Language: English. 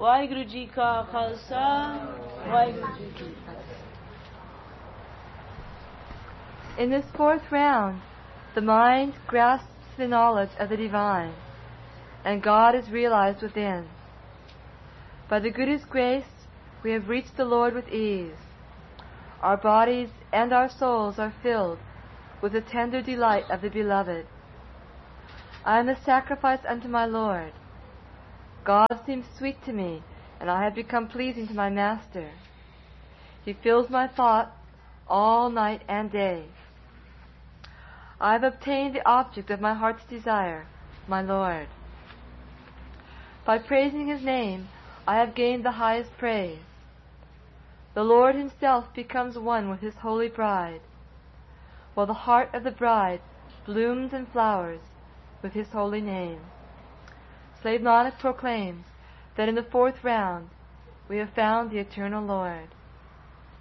वाहिगुरु जी का खालसा, वाहिगुरु जी की फतेह. In this fourth round, the mind grasps the knowledge of the divine, and God is realized within. By the Guru's grace, we have reached the Lord with ease. Our bodies and our souls are filled with the tender delight of the Beloved. I am a sacrifice unto my Lord. God seems sweet to me, and I have become pleasing to my Master. He fills my thoughts all night and day. I have obtained the object of my heart's desire, my Lord. By praising His name, I have gained the highest praise. The Lord Himself becomes one with His holy bride, while the heart of the bride blooms and flowers with His holy name. Slave Nanak proclaims that in the fourth round we have found the Eternal Lord.